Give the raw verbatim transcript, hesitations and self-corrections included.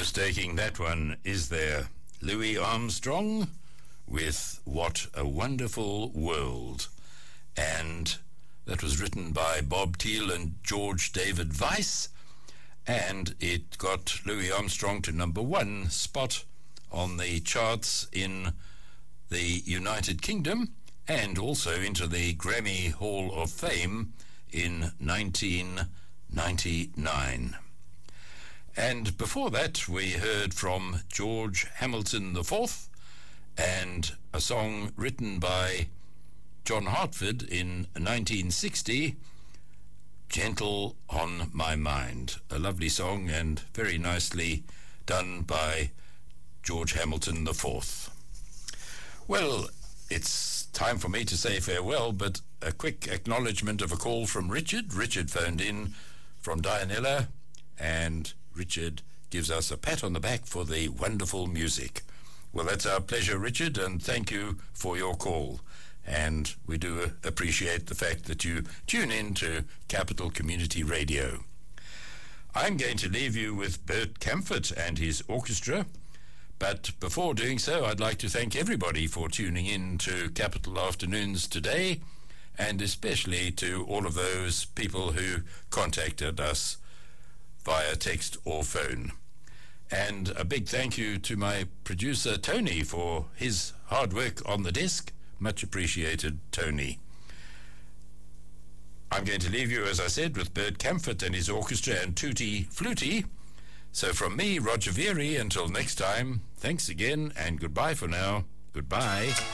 mistaking that one, is there? Louis Armstrong with What a Wonderful World. And that was written by Bob Thiele and George David Weiss, and it got Louis Armstrong to number one spot on the charts in the United Kingdom and also into the Grammy Hall of Fame in nineteen ninety-nine. And before that, we heard from George Hamilton the Fourth and a song written by John Hartford in nineteen sixty, Gentle on My Mind. A lovely song and very nicely done by George Hamilton the Fourth. Well, it's time for me to say farewell, but a quick acknowledgement of a call from Richard. Richard phoned in from Dianella, and Richard gives us a pat on the back for the wonderful music. Well, that's our pleasure, Richard, and thank you for your call. And we do appreciate the fact that you tune in to Capital Community Radio. I'm going to leave you with Bert Camford and his orchestra, but before doing so, I'd like to thank everybody for tuning in to Capital Afternoons today, and especially to all of those people who contacted us via text or phone. And a big thank you to my producer, Tony, for his hard work on the desk. Much appreciated, Tony. I'm going to leave you, as I said, with Bert Camford and his orchestra and Tutti Flutie. So from me, Roger Veary, until next time, thanks again and goodbye for now. Goodbye.